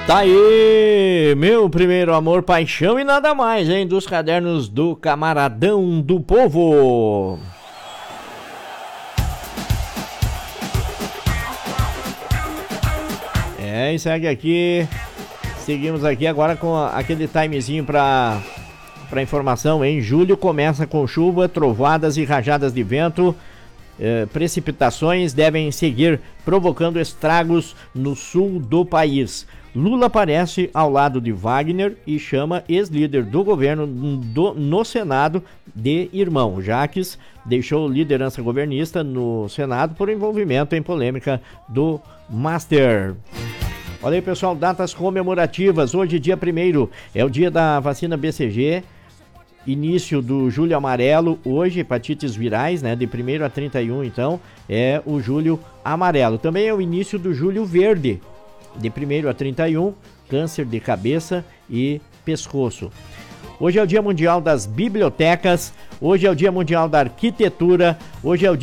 Tá aí, meu primeiro amor, paixão e nada mais, hein? Dos cadernos do Camaradão do Povo. E segue aqui. Seguimos aqui agora com aquele timezinho para informação, hein? Julho começa com chuva, trovoadas e rajadas de vento. Precipitações devem seguir provocando estragos no sul do país. Lula aparece ao lado de Wagner e chama ex-líder do governo no Senado de irmão. Jacques deixou liderança governista no Senado por envolvimento em polêmica do Master. Olha aí, pessoal, datas comemorativas. Hoje, dia 1º, é o dia da vacina BCG. Início do Julho Amarelo, hoje, hepatites virais, né? De 1º a 31, então, é o Julho Amarelo. Também é o início do Julho Verde, de 1º a 31, câncer de cabeça e pescoço. Hoje é o Dia Mundial das Bibliotecas, hoje é o Dia Mundial da Arquitetura, hoje é o